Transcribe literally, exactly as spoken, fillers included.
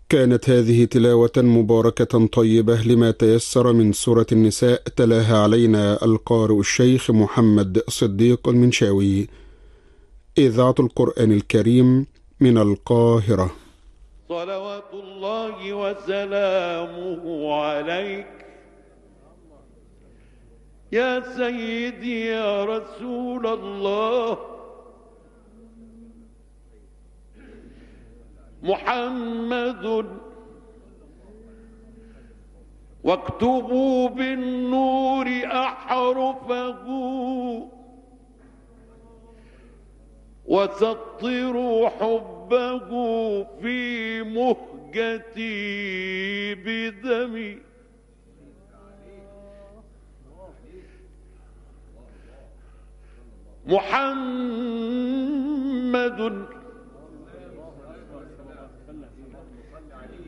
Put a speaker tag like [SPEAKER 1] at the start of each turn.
[SPEAKER 1] كانت هذه تلاوة مباركة طيبة لما تيسر من سورة النساء، تلاها علينا القارئ الشيخ محمد صديق المنشاوي. إذاعة القرآن الكريم من القاهرة.
[SPEAKER 2] صلوات الله وسلامه عليك يا سيدي يا رسول الله محمد، واكتبوا بالنور أحرفه وسطروا حبه في مهجتي بدمي. محمد